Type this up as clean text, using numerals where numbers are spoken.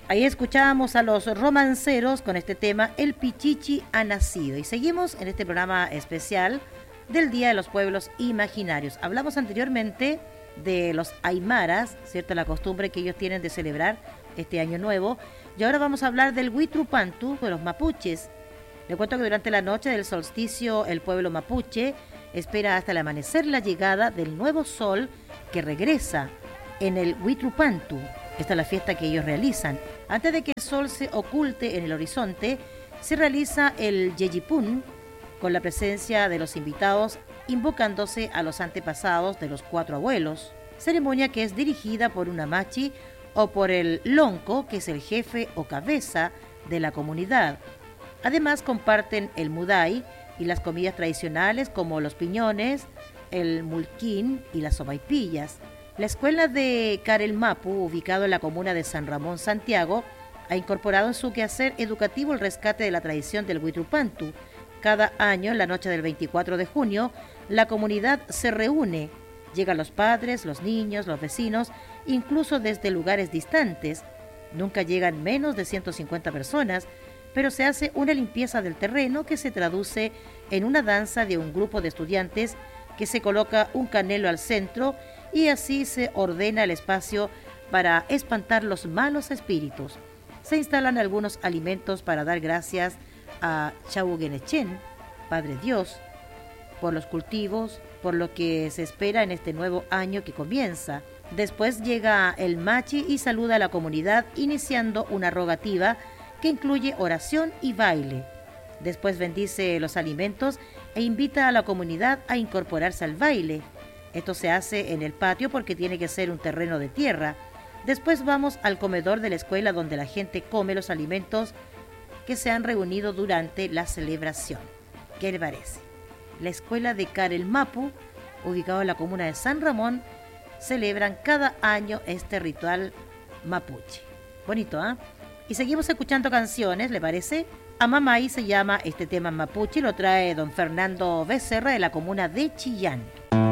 Ahí escuchábamos a los romanceros con este tema El Pichichi ha nacido. Y seguimos en este programa especial del Día de los Pueblos Imaginarios. Hablamos anteriormente de los aymaras, ¿cierto? La costumbre que ellos tienen de celebrar este año nuevo. Y ahora vamos a hablar del Huitrupantu, de los mapuches. Le cuento que durante la noche del solsticio el pueblo mapuche espera hasta el amanecer la llegada del nuevo sol que regresa en el Huitrupantu. Esta es la fiesta que ellos realizan. Antes de que el sol se oculte en el horizonte, se realiza el Yeyipún con la presencia de los invitados, invocándose a los antepasados de los 4 abuelos. Ceremonia que es dirigida por una machi o por el lonco, que es el jefe o cabeza de la comunidad. Además comparten el muday y las comidas tradicionales como los piñones, el mulquín y las sopaipillas. La escuela de Carelmapu, ubicado en la comuna de San Ramón, Santiago, ha incorporado en su quehacer educativo el rescate de la tradición del Huitrupantu. Cada año, en la noche del 24 de junio, la comunidad se reúne. Llegan los padres, los niños, los vecinos, incluso desde lugares distantes. Nunca llegan menos de 150 personas, pero se hace una limpieza del terreno que se traduce en una danza de un grupo de estudiantes que se coloca un canelo al centro y así se ordena el espacio para espantar los malos espíritus. Se instalan algunos alimentos para dar gracias a Chauguenechen, Padre Dios, por los cultivos, por lo que se espera en este nuevo año que comienza. Después llega el machi y saluda a la comunidad iniciando una rogativa que incluye oración y baile. Después bendice los alimentos e invita a la comunidad a incorporarse al baile. Esto se hace en el patio porque tiene que ser un terreno de tierra. Después vamos al comedor de la escuela donde la gente come los alimentos que se han reunido durante la celebración. ¿Qué le parece? La escuela de Carelmapu, ubicado en la comuna de San Ramón, celebran cada año este ritual mapuche. Bonito, ¿ah? Y seguimos escuchando canciones, ¿le parece? Amamay se llama este tema mapuche y lo trae don Fernando Becerra de la comuna de Chillán.